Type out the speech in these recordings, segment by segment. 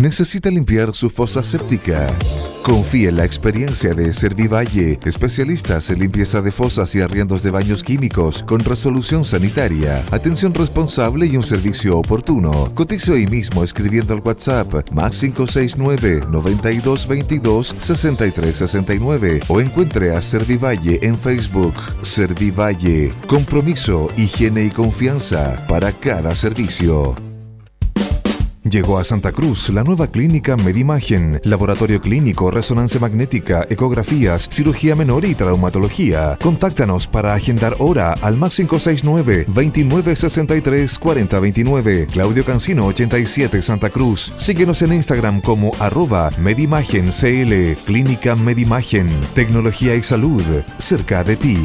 ¿Necesita limpiar su fosa séptica? Confía en la experiencia de Servivalle, especialistas en limpieza de fosas y arriendos de baños químicos con resolución sanitaria, atención responsable y un servicio oportuno. Cotice hoy mismo escribiendo al WhatsApp +569 9222 6369 o encuentre a Servivalle en Facebook. Servivalle, compromiso, higiene y confianza para cada servicio. Llegó a Santa Cruz la nueva clínica Medimagen, laboratorio clínico, resonancia magnética, ecografías, cirugía menor y traumatología. Contáctanos para agendar hora al +569 2963 4029. Claudio Cancino 87 Santa Cruz. Síguenos en Instagram como @MedimagenCL. Clínica Medimagen, tecnología y salud cerca de ti.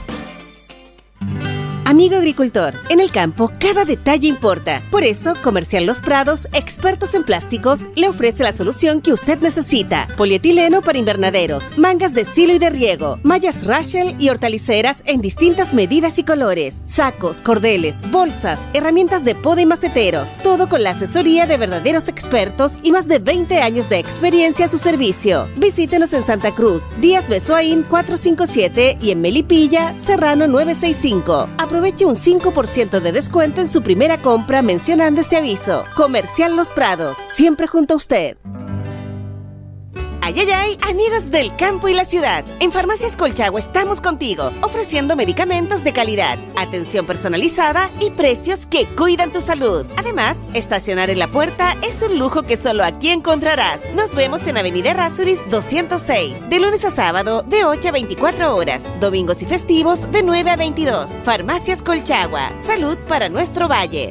Amigo agricultor, en el campo cada detalle importa. Por eso, Comercial Los Prados, expertos en plásticos, le ofrece la solución que usted necesita. Polietileno para invernaderos, mangas de silo y de riego, mallas Rachel y hortaliceras en distintas medidas y colores, sacos, cordeles, bolsas, herramientas de poda y maceteros. Todo con la asesoría de verdaderos expertos y más de 20 años de experiencia a su servicio. Visítenos en Santa Cruz, Díaz Besoaín 457 y en Melipilla, Serrano 965. Aproveche un 5% de descuento en su primera compra mencionando este aviso. Comercial Los Prados, siempre junto a usted. ¡Ay, ay, ay! Amigos del campo y la ciudad, en Farmacias Colchagua estamos contigo, ofreciendo medicamentos de calidad, atención personalizada y precios que cuidan tu salud. Además, estacionar en la puerta es un lujo que solo aquí encontrarás. Nos vemos en Avenida Errázuriz 206, de lunes a sábado de 8 a 24 horas, domingos y festivos de 9 a 22. Farmacias Colchagua, salud para nuestro valle.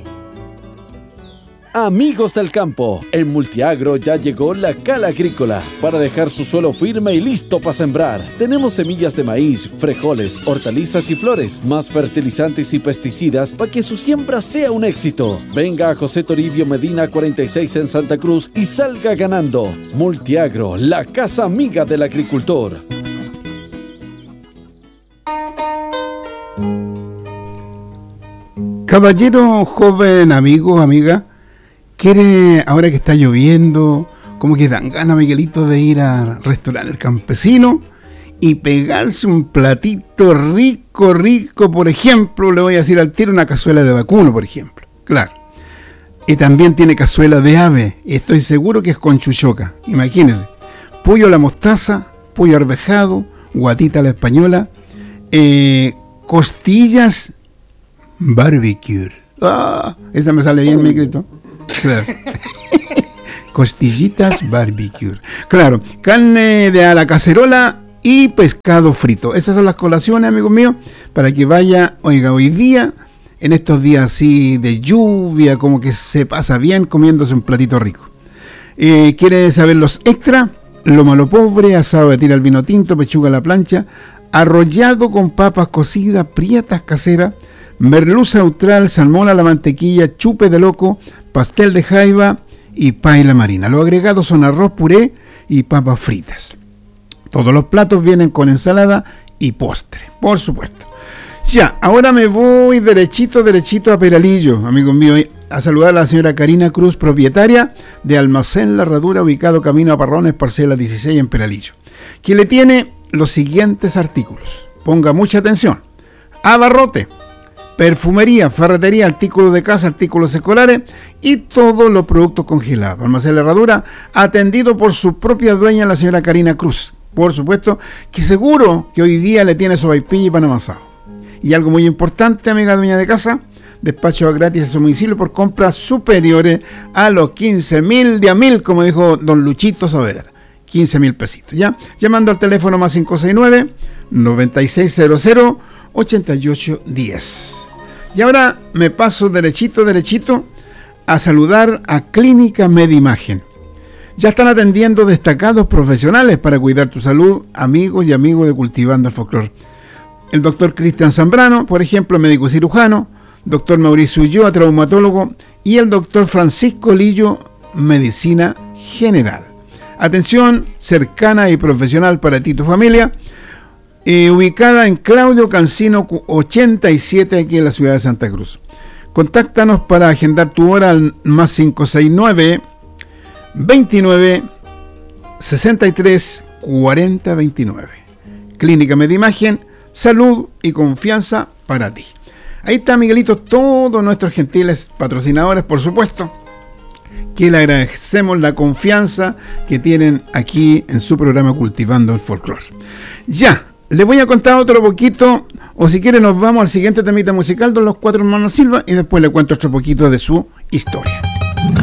Amigos del campo, en Multiagro ya llegó la Cala Agrícola para dejar su suelo firme y listo para sembrar. Tenemos semillas de maíz, frijoles, hortalizas y flores, más fertilizantes y pesticidas para que su siembra sea un éxito. Venga a José Toribio Medina 46 en Santa Cruz y salga ganando. Multiagro, la casa amiga del agricultor. Caballero, joven, amigo, amiga, ¿quiere, ahora que está lloviendo, como que dan ganas, Miguelito, de ir al restaurante El Campesino y pegarse un platito rico, rico? Por ejemplo, le voy a decir al tiro, una cazuela de vacuno, por ejemplo. Claro. Y también tiene cazuela de ave, y estoy seguro que es con chuchoca. Imagínense. Pollo a la mostaza, pollo arvejado, guatita a la española, costillas barbecue. Ah, esa me sale bien, Miguelito. Claro. Costillitas barbecue. Claro, carne de a la cacerola y pescado frito. Esas son las colaciones, amigos míos, para que vaya, oiga, hoy día, en estos días así de lluvia, como que se pasa bien comiéndose un platito rico. ¿Quiere saber los extra? Lomo a lo pobre, asado de tira al vino tinto, pechuga a la plancha, arrollado con papas cocidas, prietas caseras, merluza austral, salmón a la mantequilla, chupe de loco, pastel de jaiba y paella marina. Los agregados son arroz, puré y papas fritas. Todos los platos vienen con ensalada y postre, por supuesto. Ya, ahora me voy derechito a Peralillo, amigos míos, a saludar a la señora Karina Cruz, propietaria de Almacén La Herradura, ubicado camino a Parrones, parcela 16 en Peralillo, que le tiene los siguientes artículos. Ponga mucha atención. Abarrote, perfumería, ferretería, artículos de casa, artículos escolares y todos los productos congelados. Almacén La Herradura, atendido por su propia dueña, la señora Karina Cruz. Por supuesto, que seguro que hoy día le tiene sopaipilla y pan amasado. Y algo muy importante, amiga dueña de casa, despacho gratis a su domicilio por compras superiores a los 15.000 de a 1.000, como dijo don Luchito Saavedra. 15.000 pesitos, ¿ya? Llamando al teléfono +569 9600 8810. Y ahora me paso derechito a saludar a Clínica Medimagen. Ya están atendiendo destacados profesionales para cuidar tu salud, amigos y amigos de Cultivando el Folclor. El doctor Cristian Zambrano, por ejemplo, médico cirujano, doctor Mauricio Ulloa, traumatólogo, y el doctor Francisco Lillo, medicina general. Atención cercana y profesional para ti y tu familia, ubicada en Claudio Cancino 87, aquí en la ciudad de Santa Cruz. Contáctanos para agendar tu hora al +569 29 63 40 29. Clínica Medimagen, salud y confianza para ti. Ahí está, Miguelito, todos nuestros gentiles patrocinadores, por supuesto, que le agradecemos la confianza que tienen aquí en su programa Cultivando el Folclore. Ya, les voy a contar otro poquito, o si quieren nos vamos al siguiente temita musical de los Cuatro Hermanos Silva y después le cuento otro poquito de su historia.